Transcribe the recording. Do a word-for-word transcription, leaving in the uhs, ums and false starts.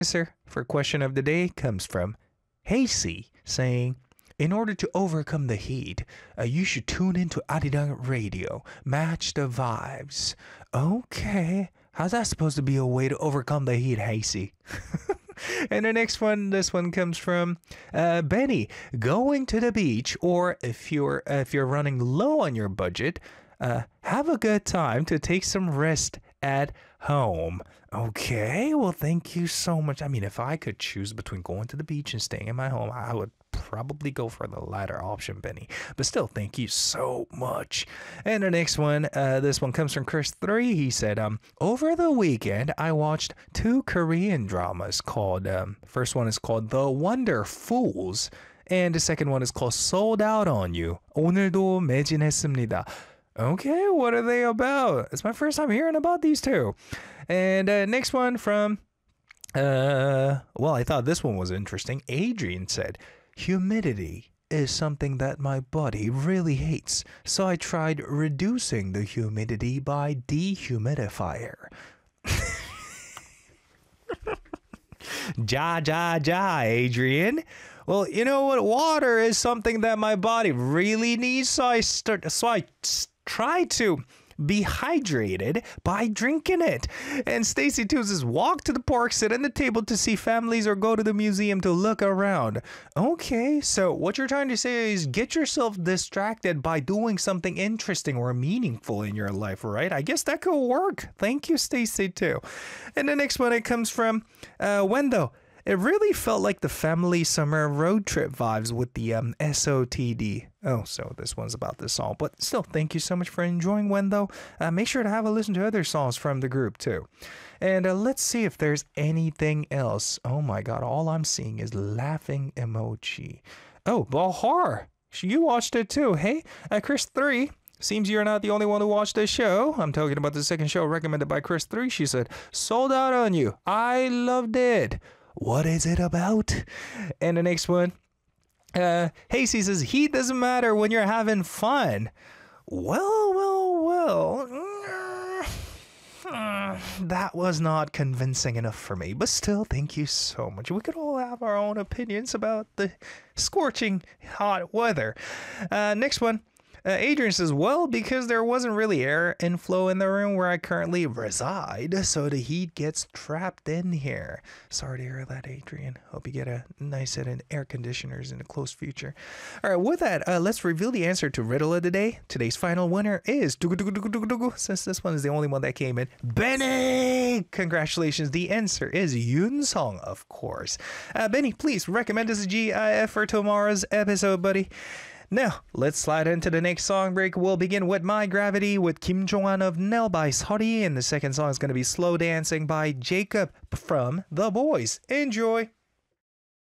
Answer for question of the day comes from Hasey saying, in order to overcome the heat, uh, you should tune into Arirang Radio. Match the vibes. Okay. How's that supposed to be a way to overcome the heat, Hasey? And the next one, this one comes from uh, Benny. Going to the beach, or if you're uh, if you're running low on your budget, uh, have a good time to take some rest at home. Okay, well, thank you so much. I mean, if I could choose between going to the beach and staying in my home, I would probably go for the latter option, Benny. But still, thank you so much. And the next one, uh, this one comes from Chris three. He said, um, over the weekend, I watched two Korean dramas called, um, first one is called The Wonder Fools, and the second one is called Sold Out on You. 오늘도 매진했습니다. Okay, what are they about? It's my first time hearing about these two. And uh, next one from, uh, well, I thought this one was interesting. Adrian said, humidity is something that my body really hates, so I tried reducing the humidity by dehumidifier. Ja, ja, ja, Adrian. Well, you know what? Water is something that my body really needs, so I start, so I try to be hydrated by drinking it. And Stacy too says, walk to the park, sit at the table to see families, or go to the museum to look around. Okay, so what you're trying to say is get yourself distracted by doing something interesting or meaningful in your life, right? I guess that could work. Thank you, Stacy too. And the next one, it comes from uh, Wendo. It really felt like the family summer road trip vibes with the um, S O T D. Oh, so this one's about this song. But still, thank you so much for enjoying Wendo. Uh, make sure to have a listen to other songs from the group, too. And uh, let's see if there's anything else. Oh, my God. All I'm seeing is laughing emoji. Oh, Bahar. You watched it, too. Hey, uh, Chris three. Seems you're not the only one who watched this show. I'm talking about the second show recommended by Chris three. She said, sold out on you. I loved it. What is it about? And the next one, uh, Hasey says, heat doesn't matter when you're having fun. Well, well, well. Uh, that was not convincing enough for me, but still, thank you so much. We could all have our own opinions about the scorching hot weather. Uh, next one. Uh, Adrian says, well, because there wasn't really air inflow in the room where I currently reside, so the heat gets trapped in here. Sorry to hear that, Adrian. Hope you get a nice set of air conditioners in the close future. All right, with that, uh, let's reveal the answer to Riddle of the Day. Today's final winner is, since this one is the only one that came in, Benny! Congratulations, the answer is Yoon Song, of course. Uh, Benny, please recommend us a GIF for tomorrow's episode, buddy. Now, let's slide into the next song break. We'll begin with My Gravity with Kim Jong-un of Nell by Sori, and the second song is going to be Slow Dancing by Jacob from The Boys. Enjoy!